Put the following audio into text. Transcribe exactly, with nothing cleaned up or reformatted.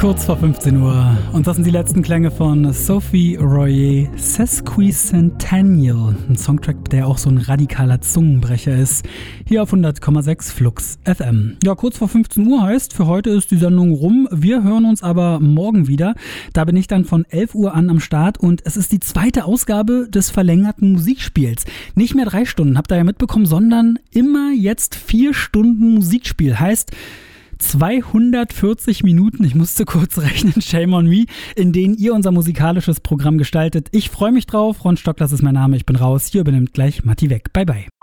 Kurz vor fünfzehn Uhr. Und das sind die letzten Klänge von Sophie Royer, Sesquicentennial. Ein Songtrack, der auch so ein radikaler Zungenbrecher ist. Hier auf hundert Komma sechs Flux F M. Ja, kurz vor fünfzehn Uhr heißt, für heute ist die Sendung rum. Wir hören uns aber morgen wieder. Da bin ich dann von elf Uhr an am Start und es ist die zweite Ausgabe des verlängerten Musikspiels. Nicht mehr drei Stunden, habt ihr ja mitbekommen, sondern immer jetzt vier Stunden Musikspiel. Heißt, zweihundertvierzig Minuten, ich musste kurz rechnen, shame on me, in denen ihr unser musikalisches Programm gestaltet. Ich freue mich drauf. Ron Stocklers ist mein Name, ich bin raus. Hier übernimmt gleich Matti weg. Bye bye.